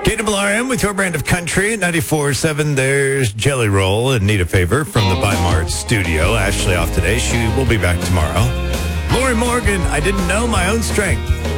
KWRM with your brand of country at 94.7. There's Jelly Roll and Need a Favor from the By studio. Ashley off today. She will be back tomorrow. Lori Morgan, I didn't know my own strength.